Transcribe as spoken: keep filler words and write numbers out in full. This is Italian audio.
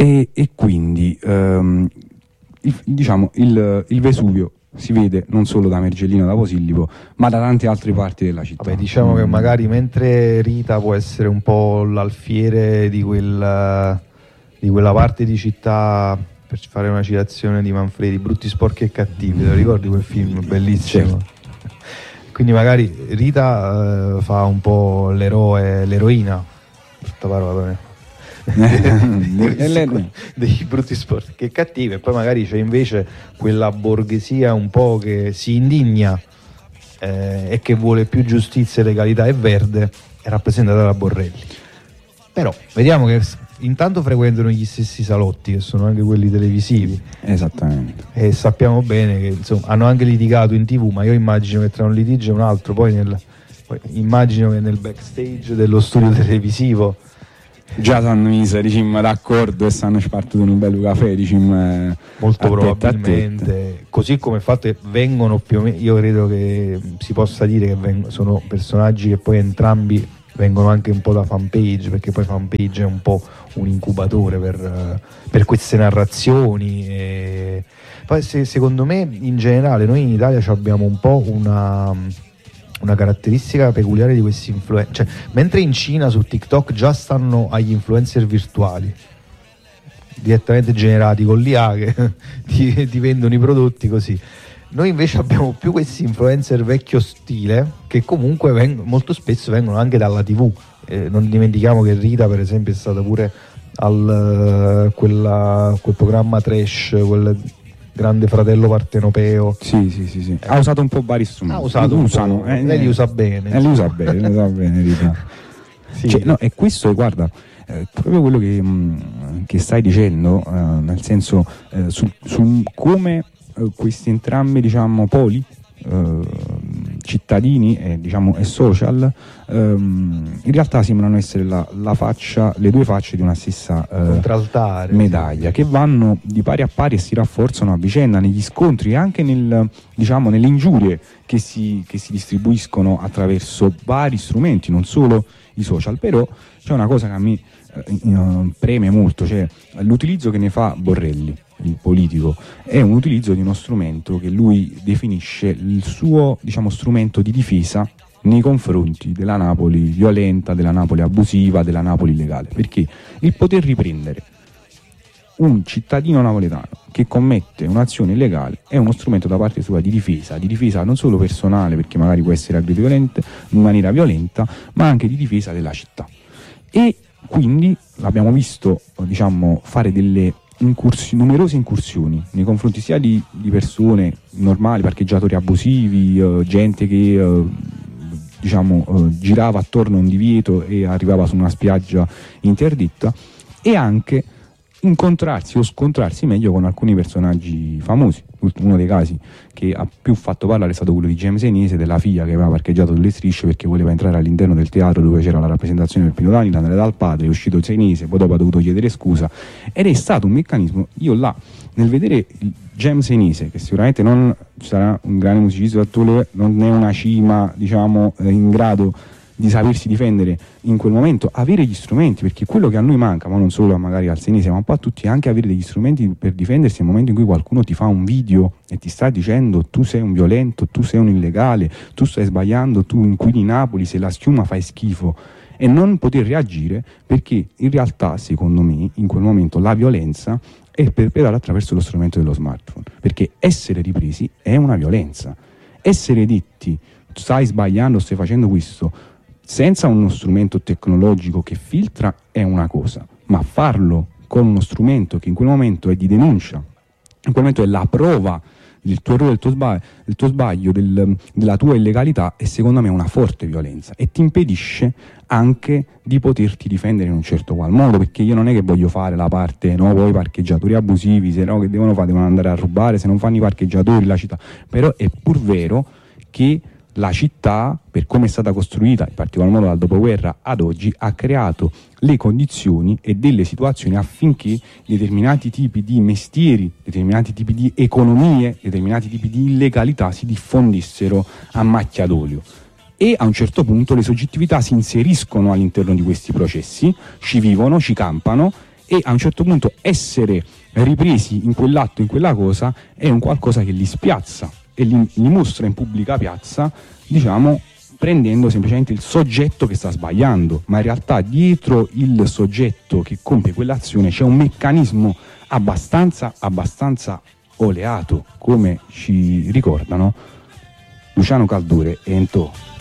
e, e quindi ehm, il, diciamo il, il Vesuvio si vede non solo da Mergellina, da Posillipo, ma da tante altre parti della città. Vabbè, diciamo mm. che magari mentre Rita può essere un po' l'alfiere di, quel, di quella parte di città, per fare una citazione di Manfredi, brutti, sporchi e cattivi, te lo ricordi quel film? Bellissimo. Certo. Quindi magari Rita eh, fa un po' l'eroe, l'eroina, brutta parola per me. Dei brutti sport che cattivi, e poi magari c'è invece quella borghesia un po' che si indigna eh, e che vuole più giustizia, legalità e verde, è rappresentata da Borrelli. Però vediamo che intanto frequentano gli stessi salotti, che sono anche quelli televisivi, esattamente, e sappiamo bene che insomma hanno anche litigato in tv, ma io immagino che tra un litigio e un altro poi, nel, poi immagino che nel backstage dello studio televisivo già sono mise, diciamo, d'accordo e stanno spartendo un bel caffè, diciamo, molto probabilmente, così come il fatto che vengono più o meno, io credo che si possa dire che vengono, sono personaggi che poi entrambi vengono anche un po' da Fanpage, perché poi Fanpage è un po' un incubatore per, per queste narrazioni. E poi se, secondo me in generale noi in Italia abbiamo un po' una una caratteristica peculiare di questi influencer, cioè, mentre in Cina su TikTok già stanno agli influencer virtuali direttamente generati con l'I A che ti, ti vendono i prodotti così, noi invece abbiamo più questi influencer vecchio stile che comunque veng- molto spesso vengono anche dalla tivù. Eh, non dimentichiamo che Rita per esempio è stata pure al uh, quella, quel programma trash, quel Grande Fratello Partenopeo. Sì, sì, sì, sì. Ha usato un po' vari strumenti. Ha usato un usano, po', eh, lei li usa bene. Eh, li usa bene, li usa bene, Rita. Sì. Cioè, no, e questo, guarda, eh, proprio quello che, mh, che stai dicendo, eh, nel senso, eh, su, su come eh, questi entrambi, diciamo, poli, eh, cittadini e, diciamo, e social, ehm, in realtà sembrano essere la, la faccia, le due facce di una stessa eh, medaglia, che vanno di pari a pari e si rafforzano a vicenda negli scontri e anche nel, diciamo, nelle ingiurie che si, che si distribuiscono attraverso vari strumenti, non solo i social. Però c'è una cosa che a me eh, preme molto, cioè l'utilizzo che ne fa Borrelli, il politico, è un utilizzo di uno strumento che lui definisce il suo, diciamo, strumento di difesa nei confronti della Napoli violenta, della Napoli abusiva, della Napoli illegale, perché il poter riprendere un cittadino napoletano che commette un'azione illegale è uno strumento da parte sua di difesa, di difesa non solo personale, perché magari può essere aggredito violente, in maniera violenta, ma anche di difesa della città. E quindi l'abbiamo visto, diciamo, fare delle Incursi, numerose incursioni nei confronti sia di, di persone normali, parcheggiatori abusivi, eh, gente che eh, diciamo eh, girava attorno a un divieto e arrivava su una spiaggia interditta, e anche incontrarsi o scontrarsi meglio con alcuni personaggi famosi. Uno dei casi che ha più fatto parlare è stato quello di James Einese, della figlia che aveva parcheggiato delle strisce perché voleva entrare all'interno del teatro dove c'era la rappresentazione del Pino Daniel, andare dal padre, è uscito il Einese, poi dopo ha dovuto chiedere scusa, ed è stato un meccanismo. Io là, nel vedere James Einese, che sicuramente non sarà un grande musicista, attore, non è una cima, diciamo, in grado di sapersi difendere in quel momento, avere gli strumenti, perché quello che a noi manca, ma non solo magari al Senese, ma un po' a tutti, è anche avere degli strumenti per difendersi nel momento in cui qualcuno ti fa un video e ti sta dicendo tu sei un violento, tu sei un illegale, tu stai sbagliando, tu inquini Napoli, se la schiuma fai schifo, e non poter reagire, perché in realtà secondo me in quel momento la violenza è perpetrata attraverso lo strumento dello smartphone, perché essere ripresi è una violenza, essere detti stai sbagliando, stai facendo questo senza uno strumento tecnologico che filtra è una cosa, ma farlo con uno strumento che in quel momento è di denuncia, in quel momento è la prova del tuo errore, del tuo sbaglio, del tuo sbaglio del, della tua illegalità, è secondo me una forte violenza e ti impedisce anche di poterti difendere in un certo qual modo, perché io non è che voglio fare la parte, no, poi i parcheggiatori abusivi, se no che devono fare, devono andare a rubare, se non fanno i parcheggiatori la città, però è pur vero che la città, per come è stata costruita, in particolar modo dal dopoguerra ad oggi, ha creato le condizioni e delle situazioni affinché determinati tipi di mestieri, determinati tipi di economie, determinati tipi di illegalità si diffondessero a macchia d'olio. E a un certo punto le soggettività si inseriscono all'interno di questi processi, ci vivono, ci campano e a un certo punto essere ripresi in quell'atto, in quella cosa, è un qualcosa che li spiazza e li, li mostra in pubblica piazza, diciamo, prendendo semplicemente il soggetto che sta sbagliando, ma in realtà dietro il soggetto che compie quell'azione c'è un meccanismo abbastanza, abbastanza oleato, come ci ricordano Luciano Caldure e Entò.